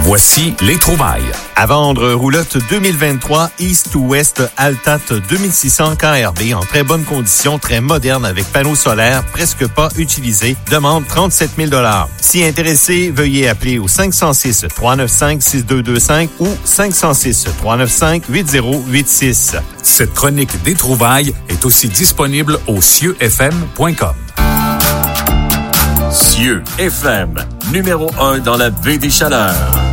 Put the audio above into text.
Voici les trouvailles. À vendre, roulotte 2023 East to West Altat 2600 KRB en très bonne condition, très moderne avec panneaux solaires, presque pas utilisés. Demande 37 000 $. Si intéressé, veuillez appeler au 506-395-6225 ou 506-395-8086. Cette chronique des trouvailles est aussi disponible au cieufm.com. Cieux FM, numéro 1 dans la baie des Chaleurs.